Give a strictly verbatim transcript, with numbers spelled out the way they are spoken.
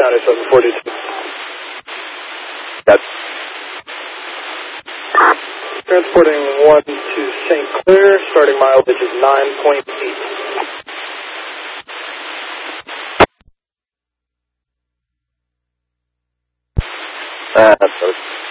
County seven forty-two. That's Transporting one to Saint Clair, starting mileage is nine point eight. uh, that's